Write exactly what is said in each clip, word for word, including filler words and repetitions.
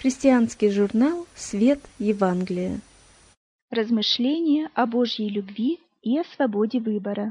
Христианский журнал «Свет Евангелия». Размышления о Божьей любви и о свободе выбора.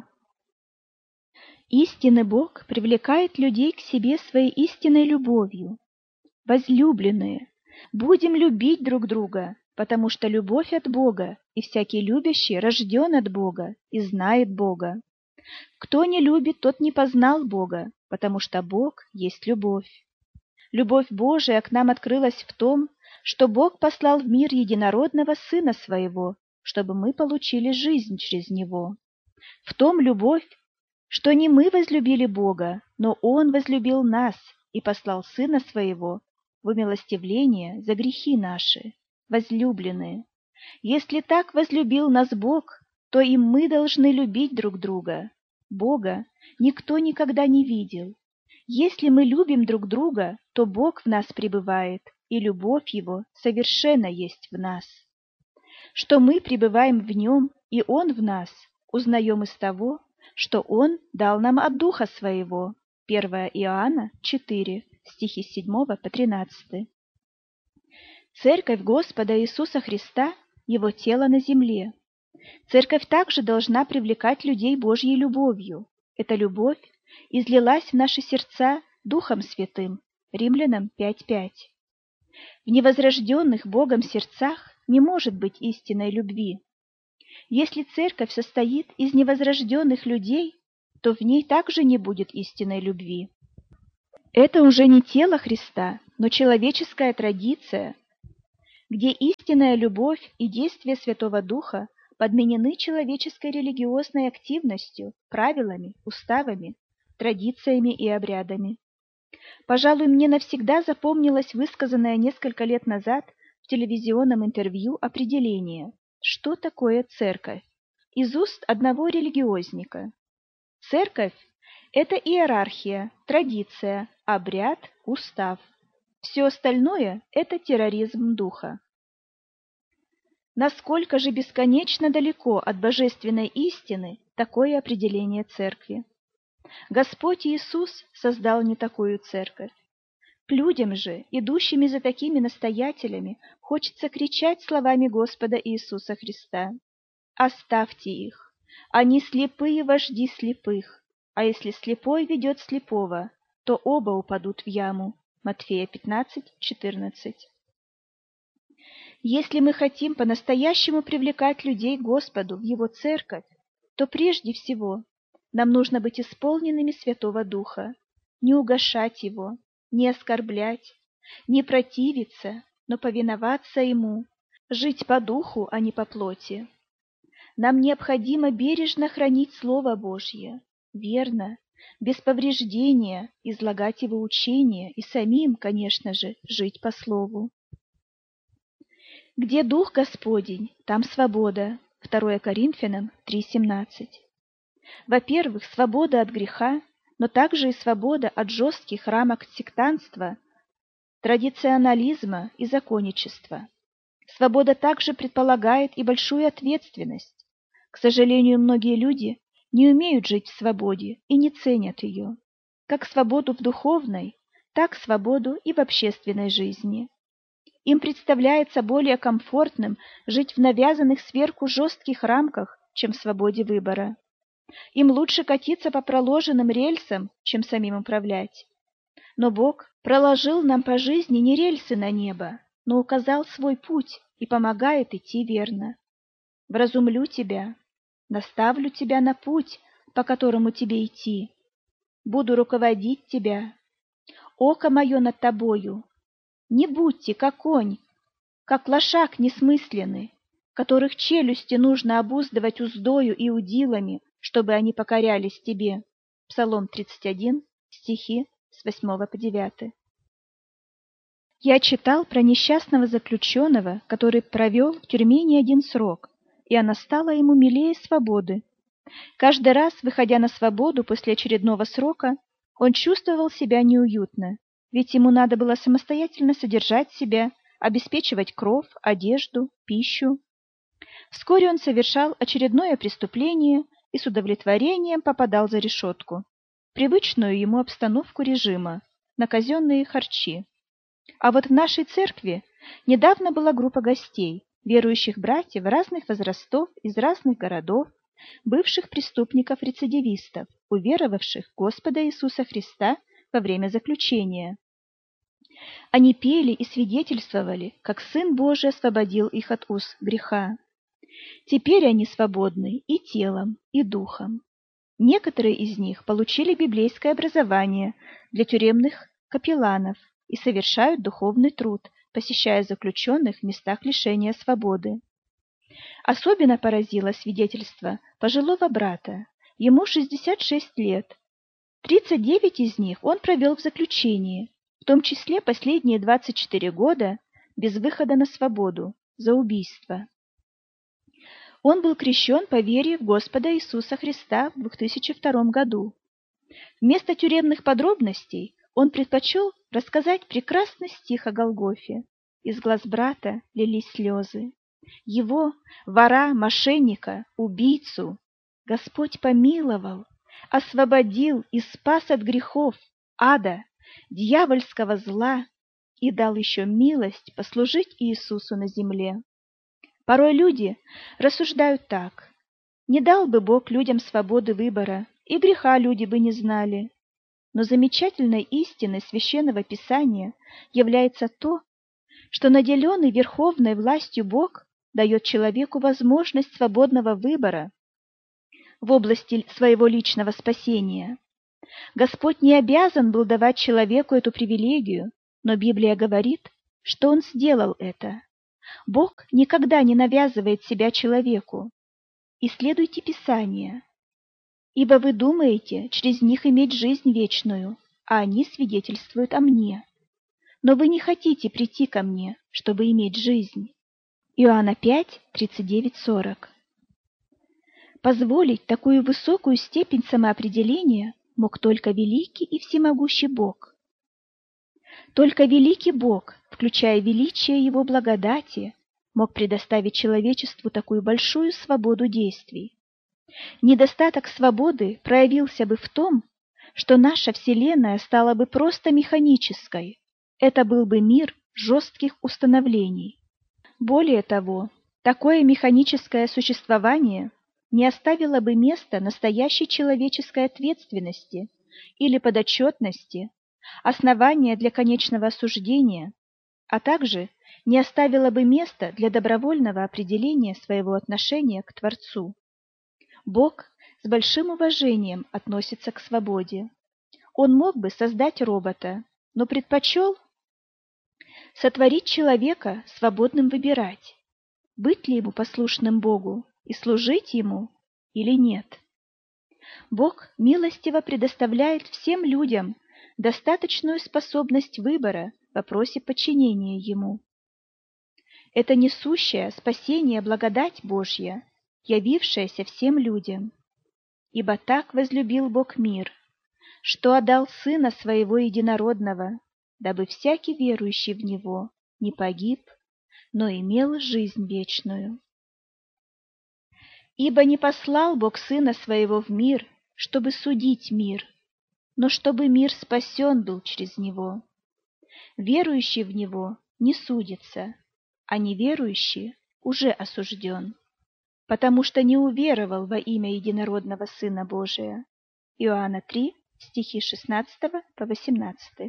Истинный Бог привлекает людей к себе своей истинной любовью. Возлюбленные, будем любить друг друга, потому что любовь от Бога, и всякий любящий рожден от Бога и знает Бога. Кто не любит, тот не познал Бога, потому что Бог есть любовь. Любовь Божия к нам открылась в том, что Бог послал в мир единородного Сына Своего, чтобы мы получили жизнь через Него. В том любовь, что не мы возлюбили Бога, но Он возлюбил нас и послал Сына Своего в умилостивление за грехи наши, возлюбленные. Если так возлюбил нас Бог, то и мы должны любить друг друга. Бога никто никогда не видел. Если мы любим друг друга, то Бог в нас пребывает, и любовь Его совершенно есть в нас. Что мы пребываем в Нем, и Он в нас, узнаем из того, что Он дал нам от Духа Своего. первое Иоанна четыре, стихи с седьмого по тринадцатый. Церковь Господа Иисуса Христа – Его тело на земле. Церковь также должна привлекать людей Божьей любовью. Эта любовь излилась в наши сердца Духом Святым. Римлянам пять пять. В невозрожденных Богом сердцах не может быть истинной любви. Если церковь состоит из невозрожденных людей, то в ней также не будет истинной любви. Это уже не тело Христа, но человеческая традиция, где истинная любовь и действие Святого Духа подменены человеческой религиозной активностью, правилами, уставами, традициями и обрядами. Пожалуй, мне навсегда запомнилось высказанное несколько лет назад в телевизионном интервью определение, что такое церковь, из уст одного религиозника. Церковь – это иерархия, традиция, обряд, устав. Все остальное – это терроризм духа. Насколько же бесконечно далеко от божественной истины такое определение церкви. Господь Иисус создал не такую церковь. К людям же, идущими за такими настоятелями, хочется кричать словами Господа Иисуса Христа: «Оставьте их, они слепые вожди слепых, а если слепой ведет слепого, то оба упадут в яму». Матфея пятнадцать четырнадцать. Если мы хотим по-настоящему привлекать людей к Господу в Его церковь, то прежде всего нам нужно быть исполненными Святого Духа, не угашать Его, не оскорблять, не противиться, но повиноваться Ему, жить по Духу, а не по плоти. Нам необходимо бережно хранить Слово Божье, верно, без повреждения излагать Его учение и самим, конечно же, жить по Слову. Где Дух Господень, там свобода. второе Коринфянам три семнадцать. Во-первых, свобода от греха, но также и свобода от жестких рамок сектантства, традиционализма и законничества. Свобода также предполагает и большую ответственность. К сожалению, многие люди не умеют жить в свободе и не ценят ее. Как свободу в духовной, так свободу и в общественной жизни. Им представляется более комфортным жить в навязанных сверху жестких рамках, чем в свободе выбора. Им лучше катиться по проложенным рельсам, чем самим управлять. Но Бог проложил нам по жизни не рельсы на небо, но указал свой путь и помогает идти верно. Вразумлю тебя, наставлю тебя на путь, по которому тебе идти. Буду руководить тебя. Око мое над тобою. Не будьте, как конь, как лошак несмысленный, которых челюсти нужно обуздывать уздою и удилами, чтобы они покорялись тебе. Псалом тридцать один, стихи с восьмого по девятый. Я читал про несчастного заключенного, который провел в тюрьме не один срок, и она стала ему милее свободы. Каждый раз, выходя на свободу после очередного срока, он чувствовал себя неуютно, ведь ему надо было самостоятельно содержать себя, обеспечивать кров, одежду, пищу. Вскоре он совершал очередное преступление и с удовлетворением попадал за решетку, в привычную ему обстановку режима, на казенные харчи. А вот в нашей церкви недавно была группа гостей, верующих братьев разных возрастов из разных городов, бывших преступников-рецидивистов, уверовавших в Господа Иисуса Христа во время заключения. Они пели и свидетельствовали, как Сын Божий освободил их от уз греха. Теперь они свободны и телом, и духом. Некоторые из них получили библейское образование для тюремных капелланов и совершают духовный труд, посещая заключенных в местах лишения свободы. Особенно поразило свидетельство пожилого брата. Ему шестьдесят шесть лет. тридцать девять из них он провел в заключении, в том числе последние двадцать четыре года без выхода на свободу за убийство. Он был крещен по вере в Господа Иисуса Христа в две тысячи втором году. Вместо тюремных подробностей он предпочел рассказать прекрасный стих о Голгофе. Из глаз брата лились слезы. Его, вора, мошенника, убийцу, Господь помиловал, освободил и спас от грехов, ада, дьявольского зла и дал еще милость послужить Иисусу на земле. Порой люди рассуждают так: не дал бы Бог людям свободы выбора, и греха люди бы не знали. Но замечательной истиной Священного Писания является то, что наделенный верховной властью Бог дает человеку возможность свободного выбора в области своего личного спасения. Господь не обязан был давать человеку эту привилегию, но Библия говорит, что Он сделал это. Бог никогда не навязывает себя человеку. Исследуйте Писание, ибо вы думаете через них иметь жизнь вечную, а они свидетельствуют о мне. Но вы не хотите прийти ко мне, чтобы иметь жизнь. Иоанна пять, тридцать девять сорок. Позволить такую высокую степень самоопределения мог только великий и всемогущий Бог. Только великий Бог, включая величие Его благодати, мог предоставить человечеству такую большую свободу действий. Недостаток свободы проявился бы в том, что наша Вселенная стала бы просто механической. Это был бы мир жестких установлений. Более того, такое механическое существование не оставило бы места настоящей человеческой ответственности или подотчетности, основания для конечного осуждения, а также не оставило бы места для добровольного определения своего отношения к Творцу. Бог с большим уважением относится к свободе. Он мог бы создать робота, но предпочел сотворить человека свободным выбирать, быть ли ему послушным Богу и служить ему или нет. Бог милостиво предоставляет всем людям достаточную способность выбора в вопросе подчинения Ему. Это несущая спасение благодать Божья, явившаяся всем людям. Ибо так возлюбил Бог мир, что отдал Сына Своего Единородного, дабы всякий верующий в Него не погиб, но имел жизнь вечную. Ибо не послал Бог Сына Своего в мир, чтобы судить мир, но чтобы мир спасен был через Него. Верующий в Него не судится, а неверующий уже осужден, потому что не уверовал во имя Единородного Сына Божия. Иоанна три, стихи шестнадцатого по восемнадцатый.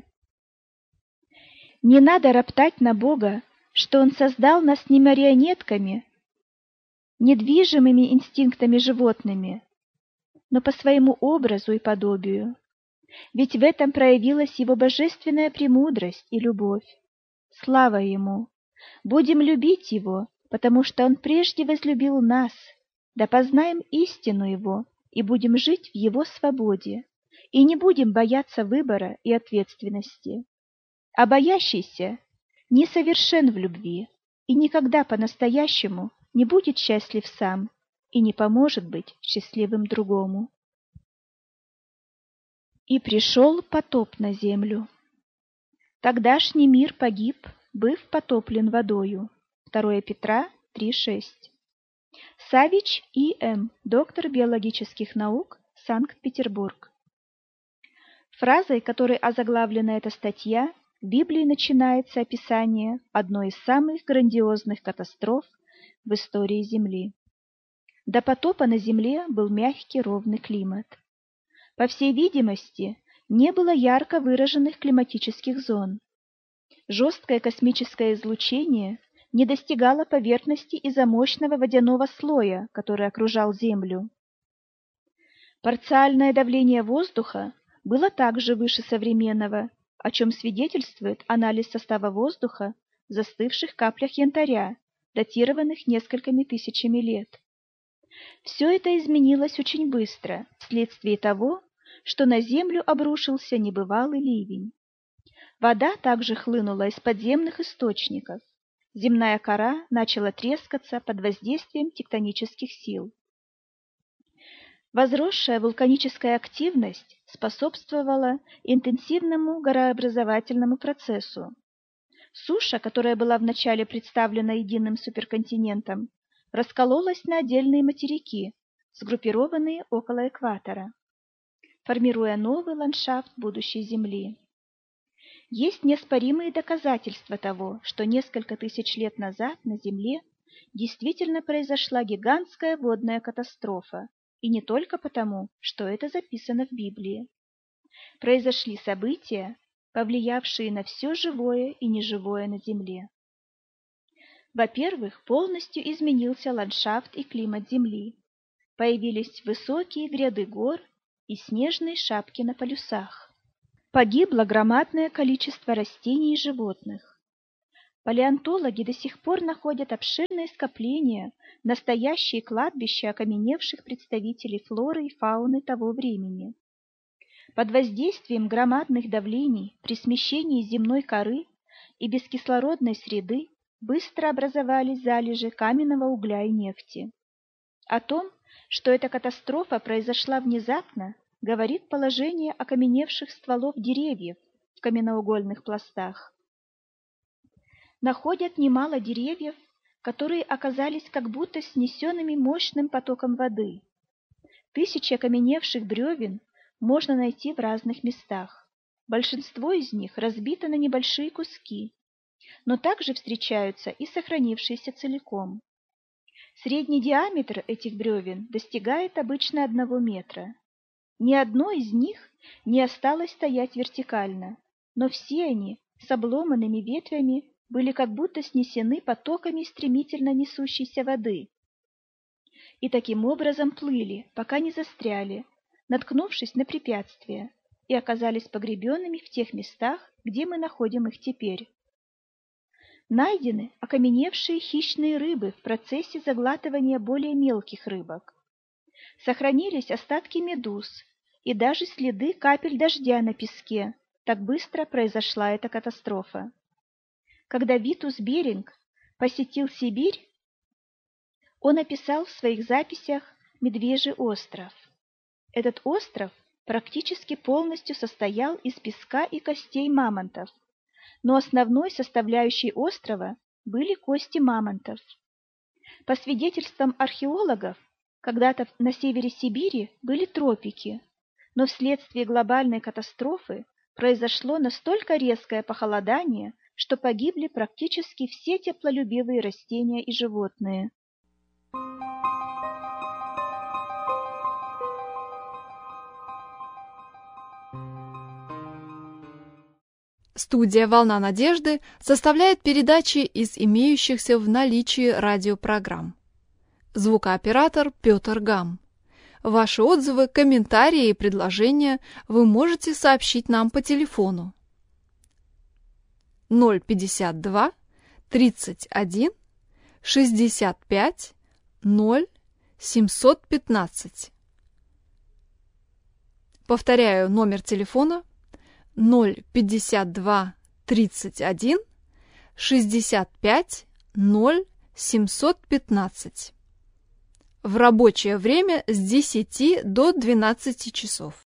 Не надо роптать на Бога, что Он создал нас не марионетками, недвижимыми инстинктами животными, но по своему образу и подобию. Ведь в этом проявилась Его божественная премудрость и любовь. Слава Ему! Будем любить Его, потому что Он прежде возлюбил нас, да познаем истину Его и будем жить в Его свободе, и не будем бояться выбора и ответственности. А боящийся несовершен в любви и никогда по-настоящему не будет счастлив сам и не поможет быть счастливым другому. И пришел потоп на землю. Тогдашний мир погиб, быв потоплен водою. второе Петра три шесть. Савич И М, доктор биологических наук, Санкт-Петербург. Фразой, которой озаглавлена эта статья, в Библии начинается описание одной из самых грандиозных катастроф в истории Земли. До потопа на Земле был мягкий ровный климат. По всей видимости, не было ярко выраженных климатических зон. Жесткое космическое излучение не достигало поверхности из-за мощного водяного слоя, который окружал Землю. Парциальное давление воздуха было также выше современного, о чем свидетельствует анализ состава воздуха в застывших каплях янтаря, датированных несколькими тысячами лет. Все это изменилось очень быстро, вследствие того, что на Землю обрушился небывалый ливень. Вода также хлынула из подземных источников. Земная кора начала трескаться под воздействием тектонических сил. Возросшая вулканическая активность способствовала интенсивному горообразовательному процессу. Суша, которая была вначале представлена единым суперконтинентом, раскололась на отдельные материки, сгруппированные около экватора, формируя новый ландшафт будущей Земли. Есть неоспоримые доказательства того, что несколько тысяч лет назад на Земле действительно произошла гигантская водная катастрофа, и не только потому, что это записано в Библии. Произошли события, повлиявшие на все живое и неживое на Земле. Во-первых, полностью изменился ландшафт и климат Земли. Появились высокие гряды гор и снежные шапки на полюсах. Погибло громадное количество растений и животных. Палеонтологи до сих пор находят обширные скопления, настоящие кладбища окаменевших представителей флоры и фауны того времени. Под воздействием громадных давлений при смещении земной коры и бескислородной среды быстро образовались залежи каменного угля и нефти. О том, что эта катастрофа произошла внезапно, говорит положение окаменевших стволов деревьев в каменноугольных пластах. Находят немало деревьев, которые оказались как будто снесенными мощным потоком воды. Тысячи окаменевших бревен можно найти в разных местах. Большинство из них разбито на небольшие куски, но также встречаются и сохранившиеся целиком. Средний диаметр этих бревен достигает обычно одного метра. Ни одно из них не осталось стоять вертикально, но все они с обломанными ветвями были как будто снесены потоками стремительно несущейся воды и таким образом плыли, пока не застряли, наткнувшись на препятствия, и оказались погребенными в тех местах, где мы находим их теперь. Найдены окаменевшие хищные рыбы в процессе заглатывания более мелких рыбок. Сохранились остатки медуз и даже следы капель дождя на песке. Так быстро произошла эта катастрофа. Когда Витус Беринг посетил Сибирь, он описал в своих записях Медвежий остров. Этот остров практически полностью состоял из песка и костей мамонтов, но основной составляющей острова были кости мамонтов. По свидетельствам археологов, когда-то на севере Сибири были тропики, но вследствие глобальной катастрофы произошло настолько резкое похолодание, что погибли практически все теплолюбивые растения и животные. Студия «Волна надежды» составляет передачи из имеющихся в наличии радиопрограмм. Звукооператор Петр Гам. Ваши отзывы, комментарии и предложения вы можете сообщить нам по телефону ноль пятьдесят два тридцать один шестьдесят пять ноль семьсот пятнадцать. Повторяю номер телефона ноль пятьдесят два тридцать один шестьдесят пять ноль семьсот пятнадцать. В рабочее время с десяти до двенадцати часов.